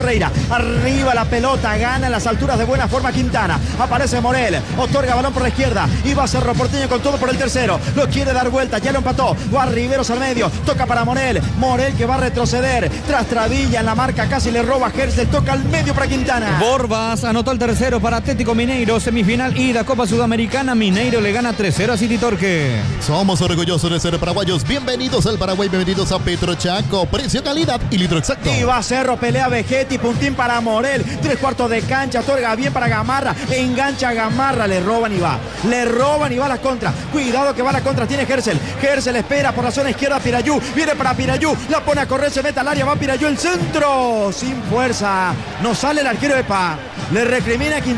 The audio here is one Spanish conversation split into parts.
Ferreira, arriba la pelota, gana en las alturas de buena forma Quintana, aparece Morel, otorga balón por la izquierda y va a Cerro Porteño con todo por el tercero, lo quiere dar vuelta, ya lo empató, va Riveros al medio, toca para Morel que va a retroceder, tras Travilla en la marca, casi le roba a Hersel, toca al medio para Quintana. Borbas anotó el tercero para Atlético Mineiro, semifinal ida Copa Sudamericana, Mineiro le gana 3-0 a City Torque. Somos orgullosos de ser paraguayos, bienvenidos al Paraguay, bienvenidos a Petrochaco, precio, calidad y litro exacto. Y va Cerro, pelea Vegetti, puntín para Morel, 3/4 de cancha, otorga bien para Gamarra, engancha a Gamarra, le roban y va a la contra, cuidado que va a la contra, tiene Hersel espera por la zona izquierda, Pirayú, viene para Pirayú, la pone a correr, se mete al área, va Pirayú, el centro, sin fuerza, no sale el arquero Epa, le recrimina a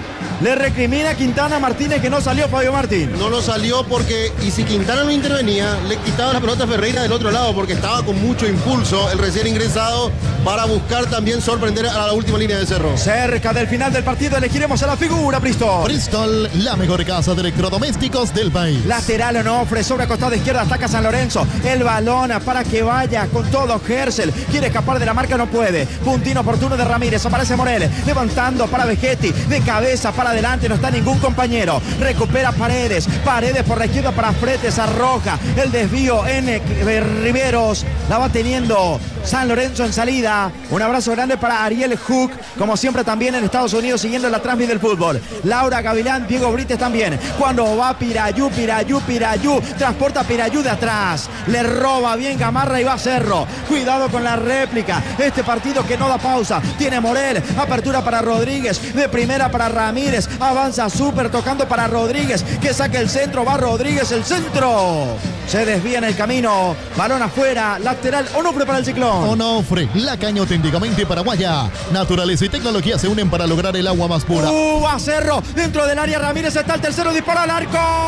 Quintana Martínez que no salió Fabio Martín. No lo salió porque, y si Quintana no intervenía, le quitaba la pelota a Ferreira del otro lado porque estaba con mucho impulso el recién ingresado para buscar también sorprender a la última línea de Cerro. Cerca del final del partido elegiremos a la figura, Bristol. Bristol, la mejor casa de electrodomésticos del país. Lateral Onofre, sobre costado izquierda, ataca San Lorenzo. El balón para que vaya con todo Hersel. Quiere escapar de la marca, no puede. Puntín oportuno de Ramírez, aparece Morel, levantando para Vegetti, de cabeza para adelante, no está ningún compañero. Recupera Paredes por la izquierda para Fretes, arroja el desvío en Riveros. La va teniendo San Lorenzo en salida. Un abrazo grande para Ariel Hook, como siempre también en Estados Unidos siguiendo la transmisión del fútbol. Laura Gavilán, Diego Brites también. Cuando va Pirayú, transporta Pirayú de atrás. Le roba bien Gamarra y va Cerro. Cuidado con la réplica. Este partido que no da pausa. Tiene Morel, apertura para Rodríguez, de primera para Ramírez. Avanza Súper tocando para Rodríguez, que saque el centro, va Rodríguez, el centro. Se desvía en el camino, balón afuera, lateral Onofre para el Ciclón. Onofre, la caña auténticamente paraguaya. Naturaleza y tecnología se unen para lograr el agua más pura. Va Cerro, dentro del área Ramírez está el tercero, dispara al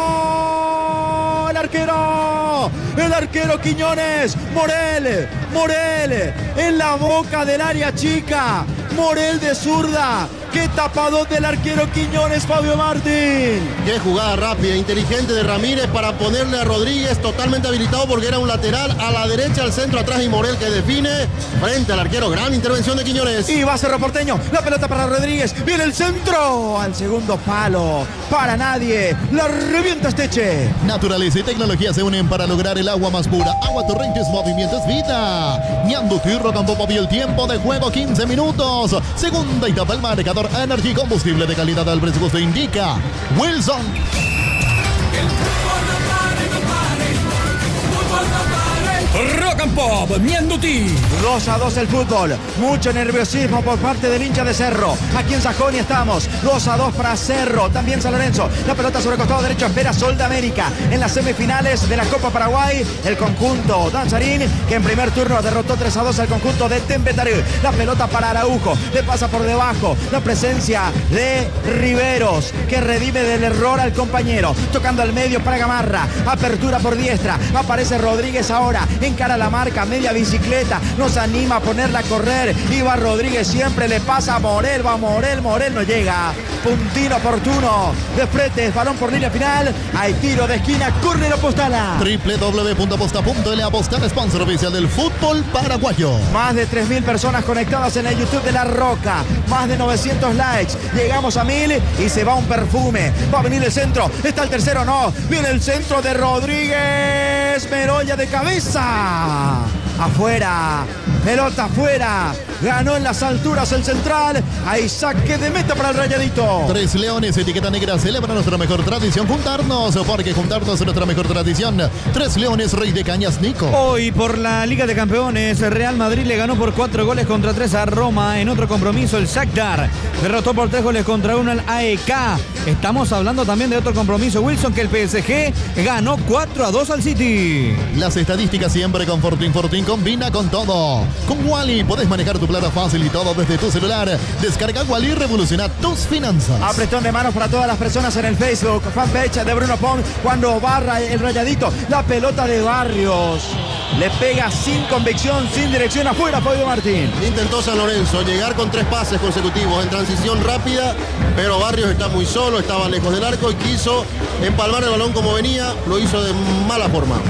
arco. El arquero Quiñones, Morel, en la boca del área chica. Morel de zurda. Qué tapadón del arquero Quiñones, Fabio Martín. Qué jugada rápida, inteligente de Ramírez para ponerle a Rodríguez totalmente habilitado porque era un lateral a la derecha, al centro, atrás y Morel que define frente al arquero. Gran intervención de Quiñones. Y va Cerro Porteño, la pelota para Rodríguez, viene el centro al segundo palo, para nadie, la revienta Esteche. Naturaleza y tecnología se unen para lograr el agua más pura. Agua Torrentes, movimiento es vida. Ñandutirro tampoco vio el tiempo de juego, 15 minutos. Segunda etapa, el marcador Energy, combustible de calidad al presupuesto indica Wilson. Rock and Pop, Ñandutí. 2-2 el fútbol, mucho nerviosismo por parte del hincha de Cerro. Aquí en Sajonia estamos, 2-2 para Cerro, también San Lorenzo. La pelota sobre el costado derecho, espera Sol de América. En las semifinales de la Copa Paraguay, el conjunto danzarín, que en primer turno derrotó 3-2 al conjunto de Tempetarú. La pelota para Araujo, le pasa por debajo. La presencia de Riveros, que redime del error al compañero. Tocando al medio para Gamarra, apertura por diestra. Aparece Rodríguez ahora, encara la marca, media bicicleta, nos anima a ponerla a correr, y va Rodríguez, siempre le pasa a Morel, va Morel no llega, puntín oportuno de Fretes, balón por línea final, hay tiro de esquina, córner Apostala. www.aposta.l, Apostal, sponsor oficial del fútbol paraguayo. Más de 3.000 personas conectadas en el YouTube de La Roca, más de 900 likes, llegamos a 1.000 y se va un perfume, va a venir el centro, está el tercero, no, viene el centro de Rodríguez, Merolla de cabeza, afuera, pelota afuera, ganó en las alturas el central, hay saque de meta para el Rayadito. Tres Leones, etiqueta negra, celebra nuestra mejor tradición, juntarnos, porque juntarnos es nuestra mejor tradición. Tres Leones, Rey de Cañas, Nico. Hoy por la Liga de Campeones, Real Madrid le ganó por 4-3 a Roma. En otro compromiso, el Shakhtar derrotó por 3-1 al AEK. Estamos hablando también de otro compromiso, Wilson, que el PSG ganó 4-2 al City. Las estadísticas siempre con Fortín. Fortín combina con todo. Con Wally podés manejar tu plata fácil y todo desde tu celular. Descarga Wally y revoluciona tus finanzas. Apretón de manos para todas las personas en el Facebook. Fanpage de Bruno Pong cuando barra el Rayadito. La pelota de Barrios. Le pega sin convicción, sin dirección, afuera Fabio Martín. Intentó San Lorenzo llegar con 3 pases consecutivos en transición rápida, pero Barrios está muy solo, estaba lejos del arco y quiso empalmar el balón como venía, lo hizo de mala forma.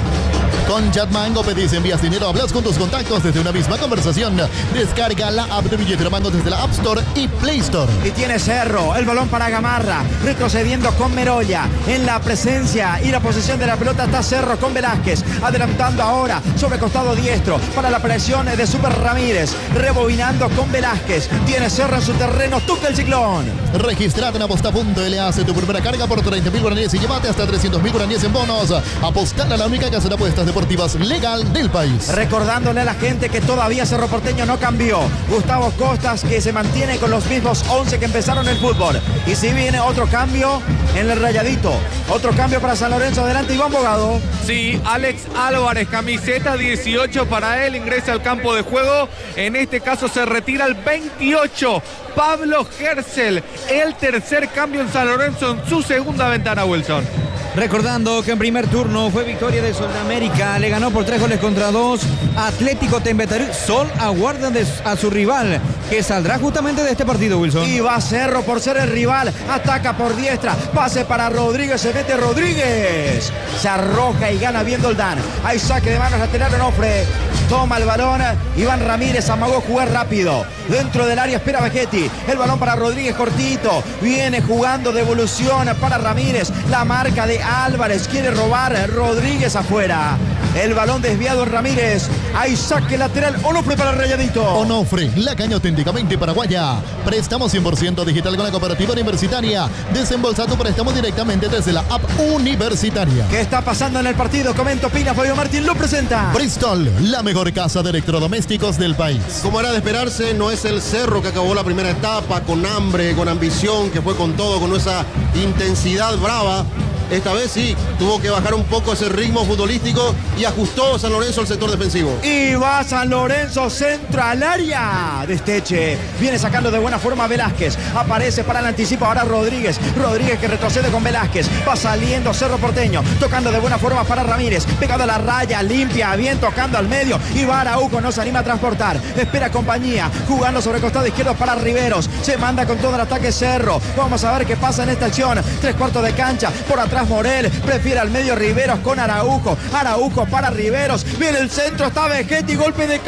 Con Chatmango pedís, envías dinero, hablas con tus contactos desde una misma conversación. Descarga la app de Billetera Mango desde la App Store y Play Store. Y tiene Cerro, el balón para Gamarra, retrocediendo con Merolla. En la presencia y la posesión de la pelota está Cerro con Velázquez. Adelantando ahora sobre costado diestro para la presión de Super Ramírez. Rebobinando con Velázquez. Tiene Cerro en su terreno, toca el Ciclón. Registrate en aposta.la, hace tu primera carga por 30.000 guaraníes y llévate hasta 300.000 guaraníes en bonos. Apostar a la única casa de apuestas deportivas legal del país. Recordándole a la gente que todavía Cerro Porteño no cambió. Gustavo Costas, que se mantiene con los mismos 11 que empezaron el fútbol. Y si viene otro cambio en el Rayadito. Otro cambio para San Lorenzo. Adelante, Iván Bogado. Sí, Alex Álvarez, camiseta 18 para él, ingresa al campo de juego. En este caso se retira el 28. Pablo Hercel, el tercer cambio en San Lorenzo en su segunda ventana, Wilson. Recordando que en primer turno fue victoria de Sudamérica, le ganó por 3-2 Atlético Tembetarí. Sol aguarda a su rival, que saldrá justamente de este partido, Wilson. Y va Cerro por ser el rival, ataca por diestra, pase para Rodríguez, se mete Rodríguez, se arroja y gana bien Doldán. Hay saque de manos lateral, Onofre toma el balón, Iván Ramírez amagó jugar rápido, dentro del área espera Vegetti, el balón para Rodríguez cortito, viene jugando devolución para Ramírez, la marca de Álvarez, quiere robar Rodríguez afuera, el balón desviado en Ramírez, hay saque lateral, Onofre para el Rayadito. Onofre, la caña auténticamente paraguaya. Préstamo 100% digital con la cooperativa universitaria. Desembolsa tu préstamo directamente desde la app universitaria. ¿Qué está pasando en el partido? Comenta, opina, Fabio Martín lo presenta. Bristol, la mejor casa de electrodomésticos del país. Como era de esperarse, no es el Cerro que acabó la primera etapa con hambre, con ambición, que fue con todo, con esa intensidad brava. Esta vez sí, tuvo que bajar un poco ese ritmo futbolístico y ajustó San Lorenzo al sector defensivo. Y va San Lorenzo, centro al área. Desteche, viene sacando de buena forma Velázquez. Aparece para el anticipo ahora Rodríguez. Rodríguez que retrocede con Velázquez. Va saliendo Cerro Porteño, tocando de buena forma para Ramírez. Pegado a la raya, limpia, bien tocando al medio. Y va Araujo, no se anima a transportar. Espera compañía, jugando sobre el costado izquierdo para Riveros. Se manda con todo el ataque Cerro. Vamos a ver qué pasa en esta acción. 3/4 de cancha, por atrás Morel, prefiere al medio Riveros con Araujo. Araujo para Riveros, viene el centro, está Vegetti, golpe de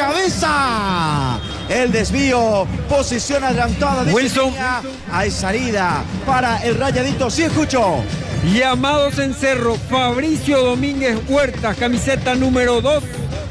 cabeza. El desvío, posición adelantada de Wilson. Hay salida para el Rayadito, sí escucho. Llamados en Cerro, Fabricio Domínguez Huertas, camiseta número 2.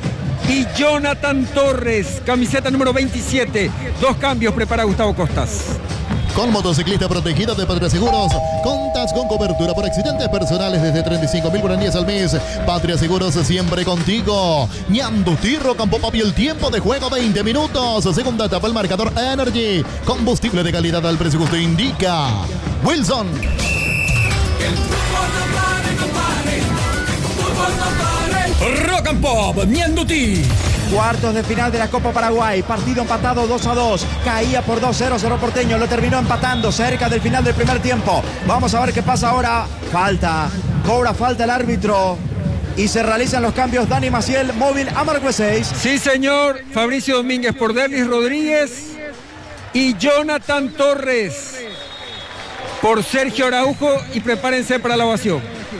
Y Jonathan Torres, camiseta número 27. 2 cambios prepara Gustavo Costas. Con motociclista protegida de Patria Seguros, contas con cobertura por accidentes personales desde 35.000 guaraníes al mes. Patria Seguros siempre contigo. Ñandutirro Campopapi, el tiempo de juego 20 minutos. Segunda etapa, el marcador Energy. Combustible de calidad al precio que usted indica. Wilson. Rock and Pop, Ñanduti. Cuartos de final de la Copa Paraguay, partido empatado 2-2, caía por 2-0 Cerro Porteño, lo terminó empatando cerca del final del primer tiempo. Vamos a ver qué pasa ahora. Falta, cobra falta el árbitro y se realizan los cambios. Dani Maciel, móvil Amargüe 6. Sí, señor. Fabricio Domínguez por Derlis Rodríguez y Jonathan Torres por Sergio Araujo, y prepárense para la ovación.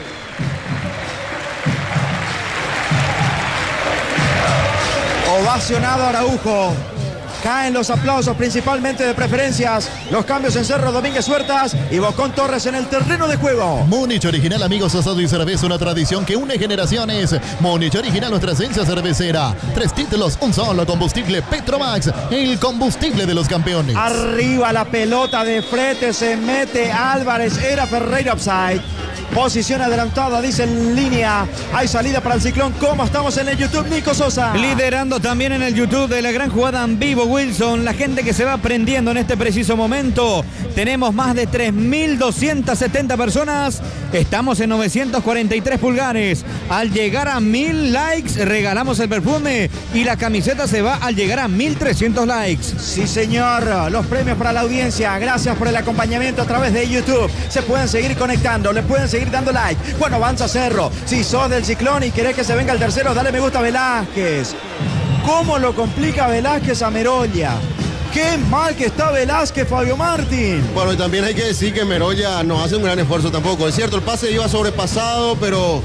Ovacionado Araujo. Caen los aplausos, principalmente de preferencias. Los cambios en Cerro, Domínguez Huertas y Bocón Torres en el terreno de juego. Múnich Original, amigos, asado y cerveza, una tradición que une generaciones. Múnich Original, nuestra esencia cervecera. 3 títulos, un solo combustible Petromax, el combustible de los campeones. Arriba la pelota de frente, se mete Álvarez, era Ferreira offside. Posición adelantada, dice en línea. Hay salida para el Ciclón. ¿Cómo estamos en el YouTube, Nico Sosa? Liderando también en el YouTube de la gran jugada en vivo, Wilson. La gente que se va prendiendo en este preciso momento. Tenemos más de 3.270 personas. Estamos en 943 pulgares. Al llegar a 1.000 likes, regalamos el perfume. Y la camiseta se va al llegar a 1.300 likes. Sí, señor. Los premios para la audiencia. Gracias por el acompañamiento a través de YouTube. Se pueden seguir conectando, le pueden seguir dando like. Bueno, avanza Cerro. Si sos del Ciclón y querés que se venga el tercero, dale me gusta a Velázquez. ¿Cómo lo complica Velázquez a Merolla? Qué mal que está Velázquez, Fabio Martín. Bueno, y también hay que decir que Merolla no hace un gran esfuerzo tampoco. Es cierto, el pase iba sobrepasado, pero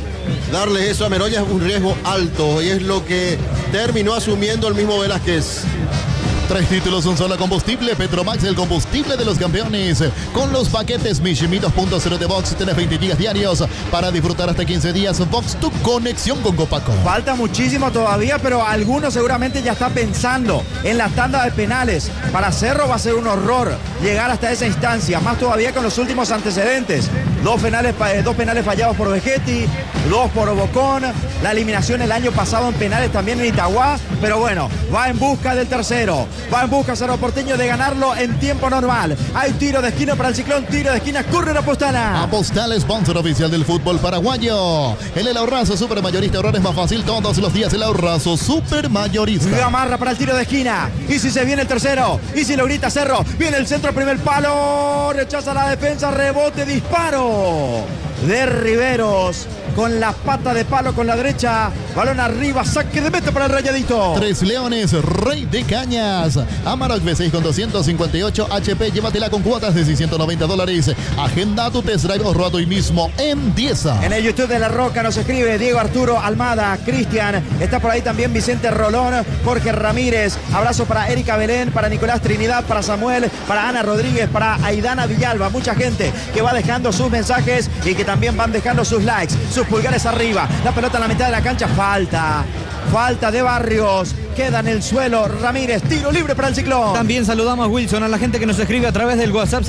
darle eso a Meroya es un riesgo alto y es lo que terminó asumiendo el mismo Velázquez. 3 títulos, un solo combustible. Petromax, el combustible de los campeones. Con los paquetes Mishimi 2.0 de Vox, tenés 20 gigas diarios para disfrutar hasta 15 días. Vox, tu conexión con Copaco. Falta muchísimo todavía, pero algunos seguramente ya está pensando en la tanda de penales. Para Cerro va a ser un horror llegar hasta esa instancia, más todavía con los últimos antecedentes. Dos penales fallados por Vegetti, 2 por Bocón, la eliminación el año pasado en penales también en Itagua, pero bueno, va en busca del tercero. Va en busca Cerro Porteño de ganarlo en tiempo normal. Hay tiro de esquina para el Ciclón, tiro de esquina, corre la Apostala. Apostal, sponsor oficial del fútbol paraguayo. El Ahorrazo Supermayorista, ahorrar es más fácil todos los días. El Ahorrazo Supermayorista. Gamarra para el tiro de esquina. Y si se viene el tercero, y si lo grita Cerro, viene el centro, primer palo, rechaza la defensa, rebote, disparo de Riveros. Con la pata de palo con la derecha, balón arriba, saque de meta para el Rayadito. 3 Leones, Rey de Cañas. Amarok V6 con 258 HP, llévatela con cuotas de $690. Agenda tu test drive o rato hoy mismo en Dieza. En el YouTube de La Roca nos escribe Diego Arturo Almada, Cristian, está por ahí también Vicente Rolón, Jorge Ramírez, abrazo para Erika Belén, para Nicolás Trinidad, para Samuel, para Ana Rodríguez, para Aidana Villalba, mucha gente que va dejando sus mensajes y que también van dejando sus likes, sus pulgares arriba, la pelota en la mitad de la cancha, falta de Barrios, queda en el suelo Ramírez, tiro libre para el Ciclón. También saludamos, Wilson, a la gente que nos escribe a través del WhatsApp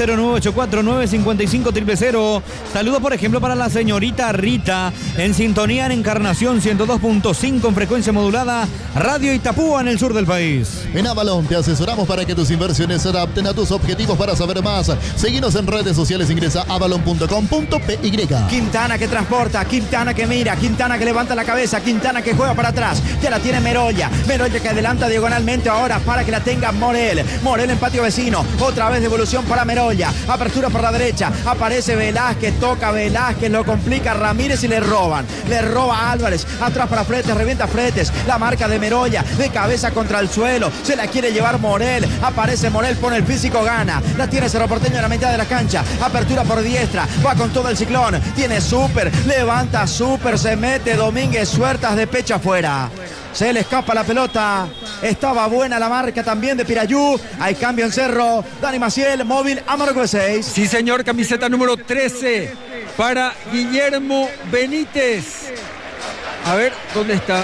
0984-955-000. Saludos, por ejemplo, para la señorita Rita, en sintonía en Encarnación 102.5 en frecuencia modulada, Radio Itapúa en el sur del país. En Avalon te asesoramos para que tus inversiones se adapten a tus objetivos. Para saber más, seguinos en redes sociales, ingresa a avalon.com.py. Quintana que transporta, Quintana que mira, Quintana que levanta la cabeza, Quintana que juega para atrás, ya la tiene Meroya que adelanta diagonalmente ahora para que la tenga Morel en patio vecino, otra vez devolución para Meroya, apertura por la derecha, aparece Velázquez, toca Velázquez, lo complica Ramírez y le roba Álvarez, atrás para Fretes, revienta Fretes, la marca de Meroya, de cabeza contra el suelo, se la quiere llevar Morel, aparece Morel, pone el físico, gana, la tiene Cerro Porteño en la mitad de la cancha, apertura por diestra, va con todo el Ciclón, tiene Súper, levanta Súper, se mete Domínguez, suertas de pecho afuera. Se le escapa la pelota. Estaba buena la marca también de Pirayú. Hay cambio en Cerro. Dani Maciel, móvil, Amarok V6. Sí, señor, camiseta número 13 para Guillermo Benítez. A ver, ¿dónde está?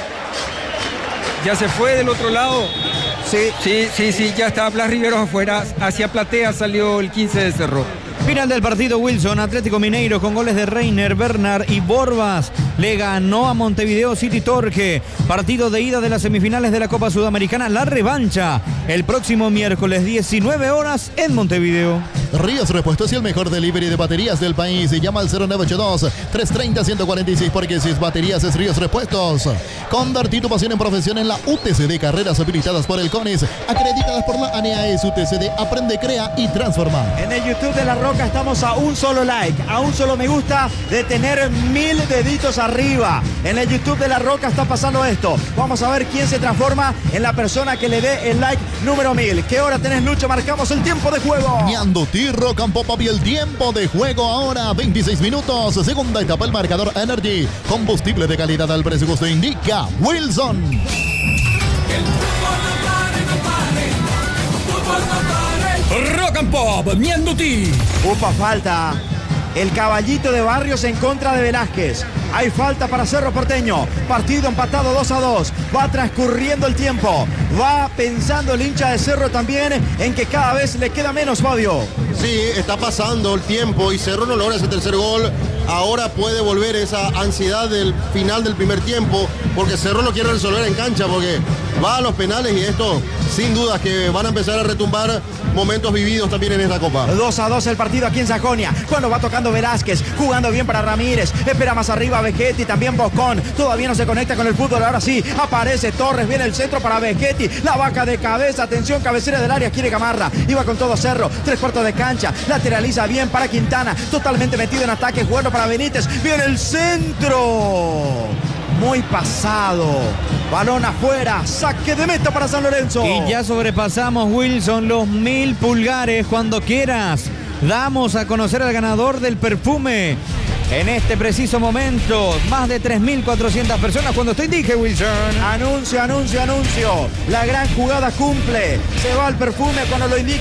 ¿Ya se fue del otro lado? Sí, ya está Blas Riveros afuera. Hacia Platea salió el 15 de Cerro. Final del partido, Wilson. Atlético Mineiro con goles de Reiner, Bernard y Borbas le ganó a Montevideo City Torque. Partido de ida de las semifinales de la Copa Sudamericana. La revancha el próximo miércoles 19 horas en Montevideo. Ríos Repuestos y el mejor delivery de baterías del país. Llama al 0982-330-146 porque si es baterías es Ríos Repuestos. Convertí tu pasión en profesión en la UTCD. Carreras habilitadas por el CONIS, acreditadas por la ANEAES. UTCD, aprende, crea y transforma. En el YouTube de La Roca estamos a un solo like, a un solo me gusta de tener 1000 deditos arriba. En el YouTube de La Roca está pasando esto. Vamos a ver quién se transforma en la persona que le dé el like número 1000. ¿Qué hora tenés, Lucho? Marcamos el tiempo de juego. Ñando Tirro, Campo Papi, el tiempo de juego ahora, 26 minutos. Segunda etapa, el marcador Energy. Combustible de calidad al precio que usted indica. Wilson. Rock and Pop, Ñanduti. Upa, falta. El caballito de Barrios en contra de Velázquez. Hay falta para Cerro Porteño. Partido empatado 2-2. Va transcurriendo el tiempo. Va pensando el hincha de Cerro también en que cada vez le queda menos, Fabio. Sí, está pasando el tiempo y Cerro no logra ese tercer gol. Ahora puede volver esa ansiedad del final del primer tiempo, porque Cerro lo quiere resolver en cancha, porque va a los penales y esto sin duda que van a empezar a retumbar momentos vividos también en esta Copa. 2-2 el partido aquí en Sajonia. Cuando va tocando Velázquez, jugando bien para Ramírez, espera más arriba Vegetti, también Bocón, todavía no se conecta con el fútbol, ahora sí, aparece Torres, viene el centro para Vegetti, la vaca de cabeza, atención, cabecera del área, quiere Gamarra, iba con todo Cerro, 3/4 de cancha, lateraliza bien para Quintana, totalmente metido en ataque, jugando para Benítez, viene el centro, muy pasado, balón afuera, saque de meta para San Lorenzo. Y ya sobrepasamos, Wilson, los 1000 pulgares. Cuando quieras, damos a conocer al ganador del perfume En este preciso momento, más de 3.400 personas. Cuando usted indique, Wilson. Anuncio. La gran jugada cumple. Se va el perfume cuando lo indique